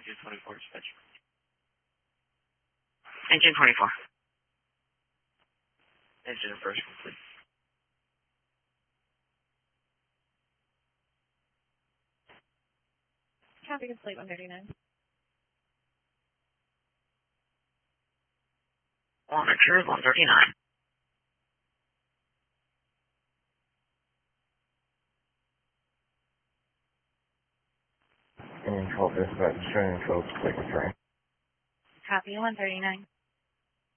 24 dispatch. Engine 24. Engine first complete. Traffic is flight 139. Monitor 139. And 12 dispatch, showing 12 quick train. Copy 139.